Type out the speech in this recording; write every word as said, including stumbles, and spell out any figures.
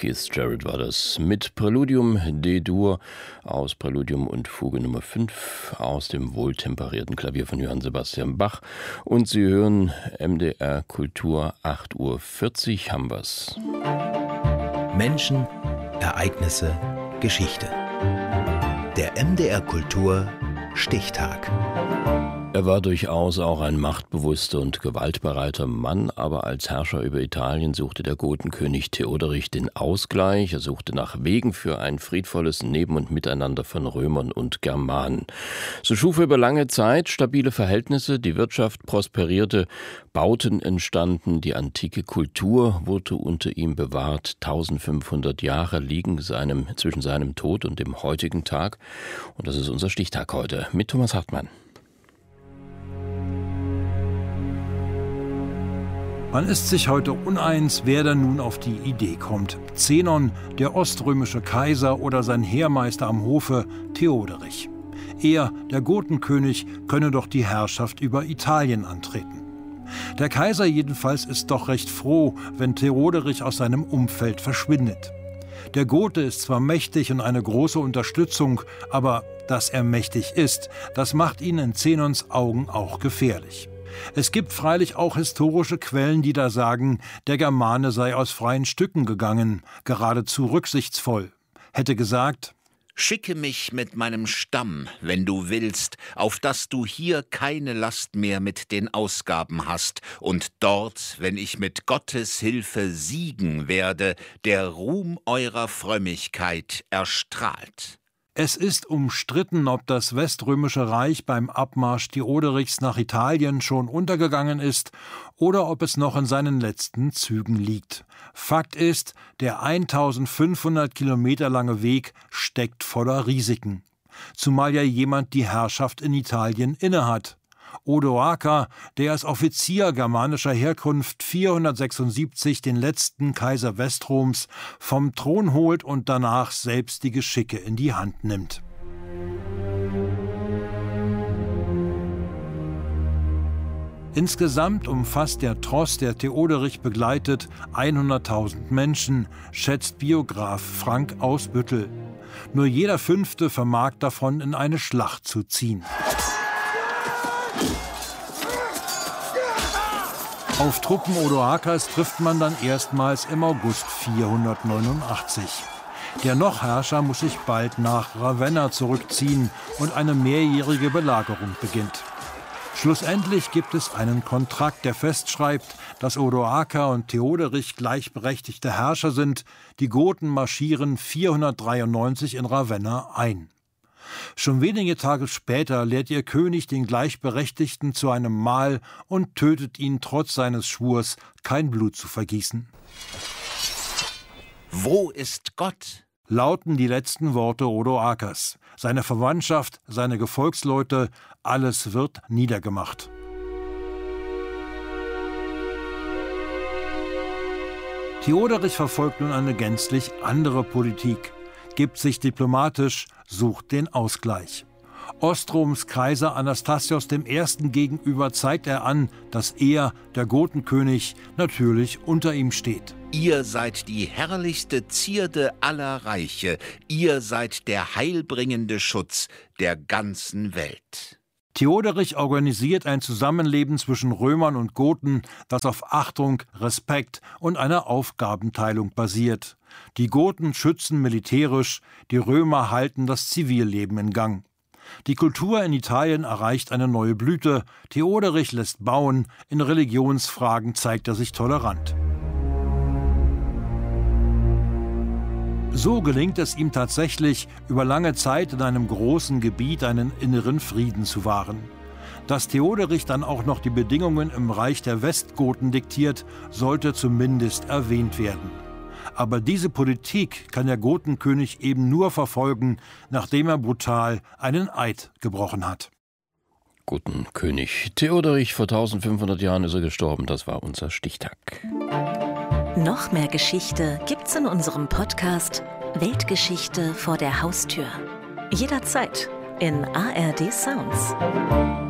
Keith Jarrett war das mit Präludium D-Dur aus Präludium und Fuge Nummer fünf aus dem wohltemperierten Klavier von Johann Sebastian Bach. Und Sie hören M D R Kultur, acht Uhr vierzig haben wir's. Menschen, Ereignisse, Geschichte. Der M D R Kultur Stichtag. Er war durchaus auch ein machtbewusster und gewaltbereiter Mann, aber als Herrscher über Italien suchte der Gotenkönig Theoderich den Ausgleich. Er suchte nach Wegen für ein friedvolles Neben- und Miteinander von Römern und Germanen. So schuf er über lange Zeit stabile Verhältnisse, die Wirtschaft prosperierte, Bauten entstanden, die antike Kultur wurde unter ihm bewahrt. eintausendfünfhundert Jahre liegen seinem, zwischen seinem Tod und dem heutigen Tag. Und das ist unser Stichtag heute mit Thomas Hartmann. Man ist sich heute uneins, wer denn nun auf die Idee kommt. Zenon, der oströmische Kaiser, oder sein Heermeister am Hofe, Theoderich. Er, der Gotenkönig, könne doch die Herrschaft über Italien antreten. Der Kaiser jedenfalls ist doch recht froh, wenn Theoderich aus seinem Umfeld verschwindet. Der Gote ist zwar mächtig und eine große Unterstützung, aber dass er mächtig ist, das macht ihn in Zenons Augen auch gefährlich. Es gibt freilich auch historische Quellen, die da sagen, der Germane sei aus freien Stücken gegangen, geradezu rücksichtsvoll. Hätte gesagt: Schicke mich mit meinem Stamm, wenn du willst, auf dass du hier keine Last mehr mit den Ausgaben hast, und dort, wenn ich mit Gottes Hilfe siegen werde, der Ruhm eurer Frömmigkeit erstrahlt. Es ist umstritten, ob das Weströmische Reich beim Abmarsch Theoderichs nach Italien schon untergegangen ist oder ob es noch in seinen letzten Zügen liegt. Fakt ist, der eintausendfünfhundert Kilometer lange Weg steckt voller Risiken. Zumal ja jemand die Herrschaft in Italien innehat. Odoaker, der als Offizier germanischer Herkunft vierhundertsechsundsiebzig den letzten Kaiser Westroms vom Thron holt und danach selbst die Geschicke in die Hand nimmt. Insgesamt umfasst der Tross, der Theoderich begleitet, hunderttausend Menschen, schätzt Biograf Frank Ausbüttel. Nur jeder Fünfte vermag davon in eine Schlacht zu ziehen. Auf Truppen Odoakers trifft man dann erstmals im August vierhundertneunundachtzig. Der Noch-Herrscher muss sich bald nach Ravenna zurückziehen und eine mehrjährige Belagerung beginnt. Schlussendlich gibt es einen Kontrakt, der festschreibt, dass Odoaker und Theoderich gleichberechtigte Herrscher sind. Die Goten marschieren vierhundertdreiundneunzig in Ravenna ein. Schon wenige Tage später lädt ihr König den Gleichberechtigten zu einem Mahl und tötet ihn trotz seines Schwurs, kein Blut zu vergießen. Wo ist Gott? Lauten die letzten Worte Odoakers. Seine Verwandtschaft, seine Gefolgsleute, alles wird niedergemacht. Theoderich verfolgt nun eine gänzlich andere Politik, gibt sich diplomatisch, sucht den Ausgleich. Ostroms Kaiser Anastasios der Erste. Gegenüber zeigt er an, dass er, der Gotenkönig, natürlich unter ihm steht. Ihr seid die herrlichste Zierde aller Reiche, ihr seid der heilbringende Schutz der ganzen Welt. Theoderich organisiert ein Zusammenleben zwischen Römern und Goten, das auf Achtung, Respekt und einer Aufgabenteilung basiert. Die Goten schützen militärisch, die Römer halten das Zivilleben in Gang. Die Kultur in Italien erreicht eine neue Blüte. Theoderich lässt bauen, in Religionsfragen zeigt er sich tolerant. So gelingt es ihm tatsächlich, über lange Zeit in einem großen Gebiet einen inneren Frieden zu wahren. Dass Theoderich dann auch noch die Bedingungen im Reich der Westgoten diktiert, sollte zumindest erwähnt werden. Aber diese Politik kann der Gotenkönig eben nur verfolgen, nachdem er brutal einen Eid gebrochen hat. Gotenkönig Theoderich, vor eintausendfünfhundert Jahren ist er gestorben, das war unser Stichtag. Noch mehr Geschichte gibt's in unserem Podcast Weltgeschichte vor der Haustür. Jederzeit in A R D Sounds.